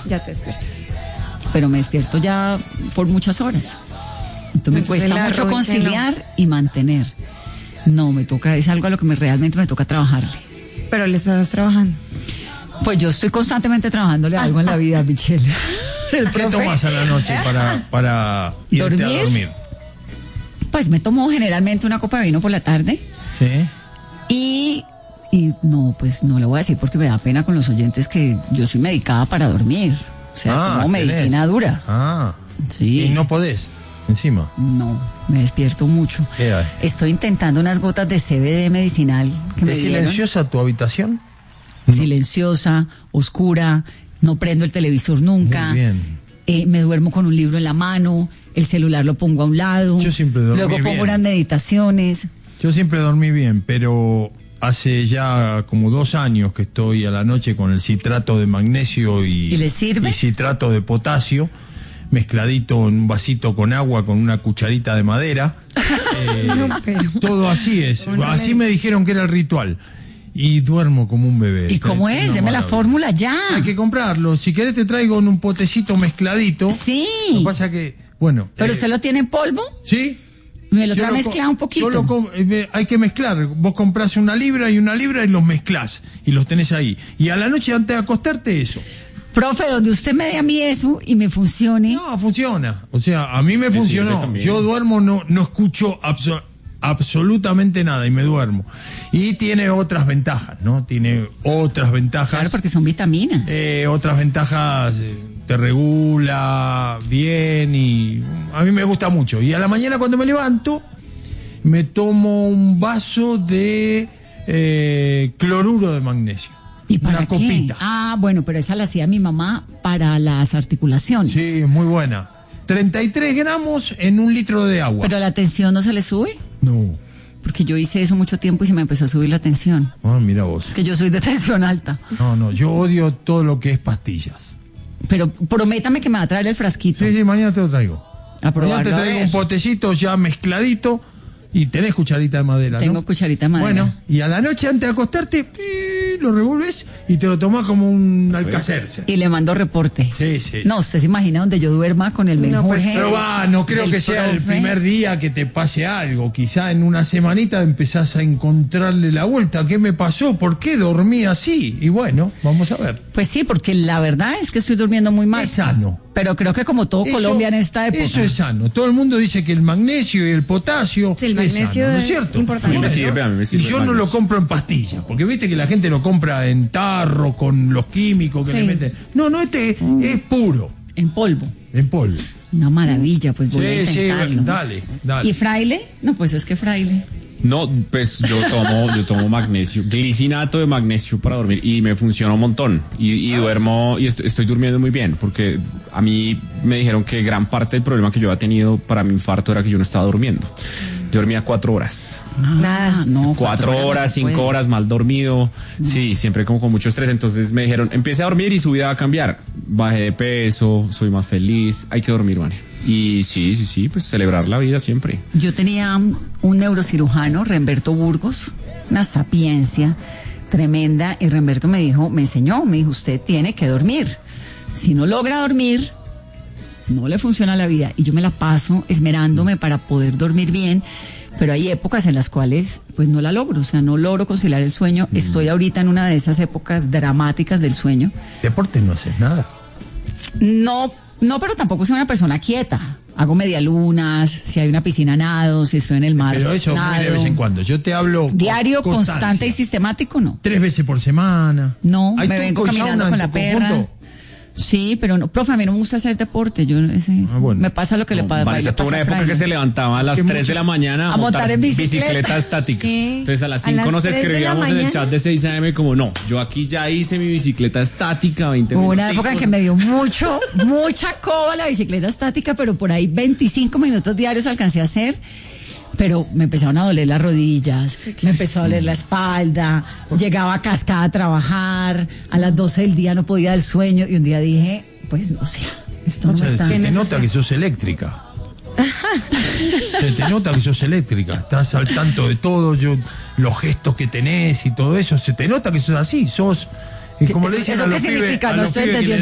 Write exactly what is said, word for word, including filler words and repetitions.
ya te despiertas. Pero me despierto ya por muchas horas. Entonces me Entonces, cuesta la mucho rocha, conciliar y mantener. No, me toca, es algo a lo que me realmente me toca trabajarle. Pero le estás trabajando. Pues yo estoy constantemente trabajándole algo en la vida, Michelle. El ¿Qué profe- tomas a la noche para, para irte ¿Dormir? a dormir? Pues me tomo generalmente una copa de vino por la tarde Sí. y, y no, pues no le voy a decir porque me da pena con los oyentes que yo soy medicada para dormir. O sea, Ah, tomo tenés. medicina dura. Ah. Sí. Y no podés, encima. No, me despierto mucho. ¿Qué hay? Estoy intentando unas gotas de C B D medicinal que me ¿Es dieron. silenciosa tu habitación? Silenciosa, oscura, no prendo el televisor nunca. Muy bien. Eh, me duermo con un libro en la mano, el celular lo pongo a un lado. Yo siempre dormí Luego pongo bien. unas meditaciones. Yo siempre dormí bien, pero hace ya como dos años que estoy a la noche con el citrato de magnesio y, ¿Y le sirve? y citrato de potasio, mezcladito en un vasito con agua con una cucharita de madera. Eh, No, pero- todo así es. Una Así vez. me dijeron que era el ritual. Y duermo como un bebé. ¿Y cómo Es es? una Deme la maravilla. fórmula ya. Hay que comprarlo. Si querés te traigo en un potecito mezcladito. Sí. Lo que pasa que, bueno. ¿Pero eh, usted lo tiene en polvo? ¿Sí? Me lo Yo trae lo co- mezclado un poquito. yo lo co- eh, hay que mezclar. Vos comprás una libra y una libra y los mezclás. Y los tenés ahí. Y a la noche antes de acostarte, eso. Profe, donde usted me dé a mí eso y me funcione. No, funciona. O sea, a mí me Me funcionó. sirve también. Yo duermo, no, no escucho abso- absolutamente nada y me duermo. Y tiene otras ventajas, ¿no? Tiene otras ventajas. Claro, porque son vitaminas. Eh, otras ventajas, eh, te regula bien y a mí me gusta mucho. Y a la mañana cuando me levanto, me tomo un vaso de eh, cloruro de magnesio. ¿Y para una qué? copita. Ah, bueno, pero esa la hacía mi mamá para las articulaciones. Sí, es muy buena. treinta y tres gramos en un litro de agua. Pero la tensión no se le sube. No. Porque yo hice eso mucho tiempo y se me empezó a subir la tensión. Ah, mira vos. Es que yo soy de tensión alta. No, no, yo odio todo lo que es pastillas. Pero prométame que me va a traer el frasquito. Sí, sí, mañana te lo traigo. A Mañana probarlo, te a traigo ver. un potecito ya mezcladito y tenés cucharita de madera, ¿no? Tengo cucharita de madera. Bueno, y a la noche antes de acostarte, pi, lo revuelves y te lo tomás como un alcacerse. Y le mando reporte. Sí, sí. No, usted se imagina donde yo duerma con el No, pues, menjurje. Pero va, no creo del que sea el profe. primer día que te pase algo. Quizá en una semanita empezás a encontrarle la vuelta. ¿Qué me pasó? ¿Por qué dormí así? Y bueno, vamos a ver. Pues sí, porque la verdad es que estoy durmiendo muy mal. Es sano. Pero creo que como todo Eso- Colombia en esta época. Eso es sano. Todo el mundo dice que el magnesio y el potasio Sí, el es magnesio sano, ¿no es es cierto? importante. A mí me sirve, a mí me sirve Y yo el no lo magnesio. compro en pastillas, porque viste que la gente lo compra en tarro con los químicos que Sí. le meten. No, no, este es puro, En polvo. en polvo. Una maravilla, pues voy a Sí, sí, intentarlo. dale, dale. ¿Y fraile? No, pues es que fraile. No, pues yo tomo, yo tomo magnesio, glicinato de magnesio para dormir y me funciona un montón. Y, y duermo, y est- estoy durmiendo muy bien, porque a mí me dijeron que gran parte del problema que yo había tenido para mi infarto era que yo no estaba durmiendo. Yo dormía cuatro horas. Nada, no. Cuatro horas, no se cinco puede. horas, mal dormido. Sí, siempre como con mucho estrés. Entonces me dijeron, empiece a dormir y su vida va a cambiar. Bajé de peso, soy más feliz. Hay que dormir, man. Y sí, sí, sí, pues celebrar la vida siempre. Yo tenía un neurocirujano, Remberto Burgos, una sapiencia tremenda, y Remberto me dijo, me enseñó, me dijo, usted tiene que dormir. Si no logra dormir, no le funciona la vida. Y yo me la paso esmerándome para poder dormir bien, pero hay épocas en las cuales pues no la logro, o sea, no logro conciliar el sueño. Estoy ahorita en una de esas épocas dramáticas del sueño. Deporte no haces nada. No, no, pero tampoco soy una persona quieta. Hago medialunas, si hay una piscina nado, si estoy en el mar. Pero eso nado. muy de vez en cuando. Yo te hablo. con Diario, constancia. constante y sistemático, no. Tres veces por semana. No, ¿Hay me vengo turco y caminando sauna con en la tu perra. conjunto? Sí, pero no, profe, a mí no me gusta hacer deporte. Yo ese, Ah, bueno. me pasa lo que le pasa. Vanessa le tuvo pasa una a época Fraile. que se levantaba a las Que tres mucho- de la mañana a montar en bicicleta. estática. Sí. Entonces a las A cinco las nos tres de la escribíamos en el mañana. chat de seis a eme como no, yo aquí ya hice mi bicicleta estática, veinte Hubo minutos. una época en que me dio mucho, mucha coba la bicicleta estática, pero por ahí veinticinco minutos diarios alcancé a hacer. Pero me empezaron a doler las rodillas, me empezó a doler la espalda, llegaba cascada a trabajar, a las doce del día no podía del sueño, y un día dije, pues no sé, esto O no sea, está. se te nota que sos eléctrica. Se te nota que sos eléctrica. Estás al tanto de todo, yo, los gestos que tenés y todo eso. Se te nota que sos así. Sos, y como le dicen ¿Eso a qué los pibes, significa? a No los estoy pibes que le entendiendo.